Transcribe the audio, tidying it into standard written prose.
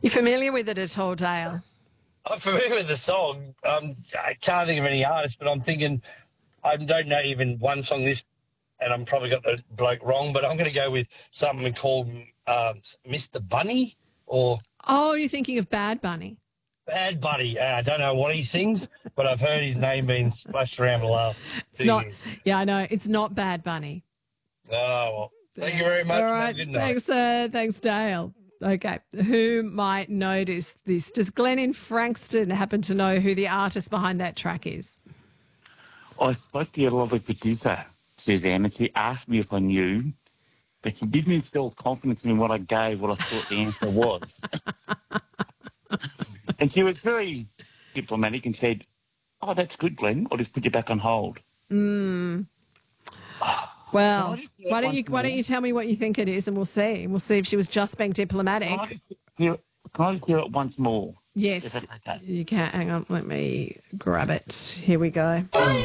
You familiar with it at all, Dale? I'm familiar with the song. I can't think of any artists, but I'm thinking I don't know even one song and I'm probably got the bloke wrong, but I'm going to go with something called Mr. Bunny or Oh, you're thinking of Bad Bunny. Bad Bunny. I don't know what he sings, but I've heard his name being splashed around the last It's 2 not. years. Yeah, I know. It's not Bad Bunny. Oh, well, thank you very much. All Have a right. good night. Thanks, Dale. Okay. Who might notice this? Does Glenn in Frankston happen to know who the artist behind that track is? I spoke to your lovely producer, Suzanne, and she asked me if I knew, but she didn't instill confidence in what I gave, what I thought the answer was. And she was very diplomatic and said, "Oh, that's good, Glenn. I'll just put you back on hold." Well, why don't you tell me what you think it is, and we'll see. We'll see if she was just being diplomatic. Can I just hear it once more? Yes, If that's okay. you can. Hang on, let me grab it. Here we go.